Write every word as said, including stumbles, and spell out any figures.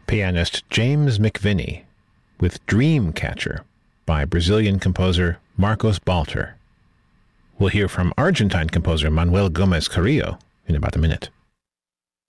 pianist James McVinney with Dreamcatcher by Brazilian composer Marcos Balter. We'll hear from Argentine composer Manuel Gomez Carrillo in about a minute.